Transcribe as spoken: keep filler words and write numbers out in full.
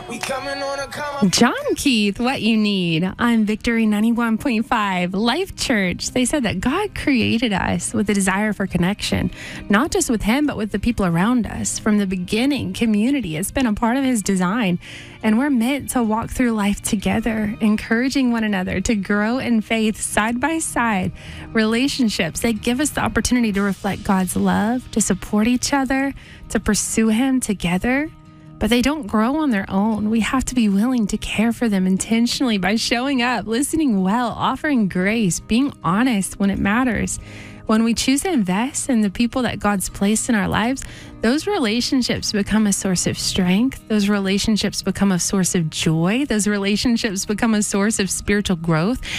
We coming on a come John Keith, What You Need on Victory ninety-one point five. Life Church, they said that God created us with a desire for connection, not just with Him, but with the people around us. From the beginning, community has been a part of His design, and we're meant to walk through life together, encouraging one another to grow in faith side by side. Relationships, they give us the opportunity to reflect God's love, to support each other, to pursue Him together. But they don't grow on their own. We have to be willing to care for them intentionally by showing up, listening well, offering grace, being honest when it matters. When we choose to invest in the people that God's placed in our lives, those relationships become a source of strength. Those relationships become a source of joy. Those relationships become a source of spiritual growth.